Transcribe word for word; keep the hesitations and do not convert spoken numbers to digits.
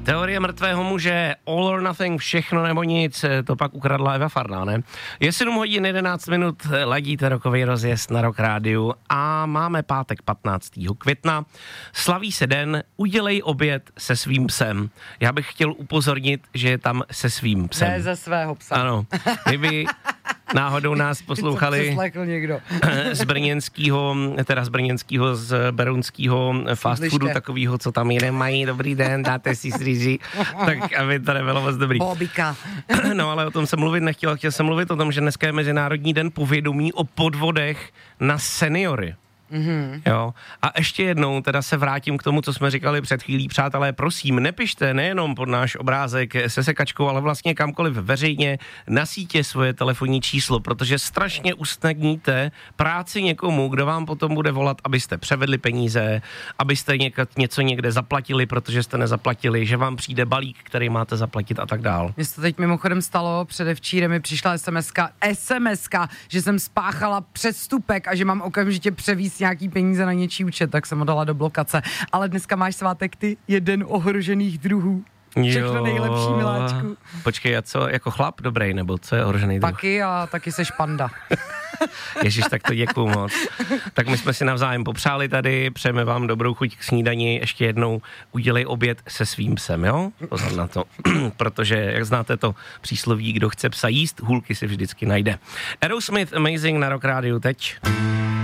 Teorie mrtvého muže, all or nothing, všechno nebo nic, to pak ukradla Eva Farná, ne? Je sedm hodin jedenáct minut, ladíte rokový rozjezd na Rock Rádiu a máme pátek patnáctého května. Slaví se den, udělej oběd se svým psem. Já bych chtěl upozornit, že je tam se svým psem. Ne ze svého psa. Ano, kdyby náhodou nás poslouchali někdo. z brněnského, teda z brněnského, z berunského fast foodu takového, co tam jede, mají dobrý den, dáte si sříži, tak aby to nebylo moc dobrý. Bobika. No ale o tom jsem mluvit nechtěl, chtěl jsem mluvit o tom, že dneska je Mezinárodní den povědomí o podvodech na seniory. Mm-hmm. Jo. A ještě jednou teda se vrátím k tomu, co jsme říkali před chvílí, přátelé, prosím, nepište nejenom pod náš obrázek se sekačkou, ale vlastně kamkoliv veřejně na sítě svoje telefonní číslo, protože strašně usnadníte práci někomu, kdo vám potom bude volat, abyste převedli peníze, abyste něka, něco někde zaplatili, protože jste nezaplatili, že vám přijde balík, který máte zaplatit a tak dál. Mně se to teď mimochodem stalo, předevčírem mi přišla SMSka, SMSka, že jsem spáchala přestupek a že mám okamžitě převíst nějaký peníze na něčí účet, tak jsem ho dala do blokace. Ale dneska máš svátek ty, je den ohrožených druhů. Všechno jo. Nejlepší, miláčku. Počkej, a co, jako chlap dobrý, nebo co je ohrožený druh? Taky a taky seš panda. Ježiš, tak to děkuju moc. Tak my jsme si navzájem popřáli tady, přejeme vám dobrou chuť k snídani, ještě jednou udělej oběd se svým psem, jo? Pozor na to, protože, jak znáte to přísloví, kdo chce psa jíst, hůlky si vždycky najde. Aerosmith Amazing na Rock Rádiu teď.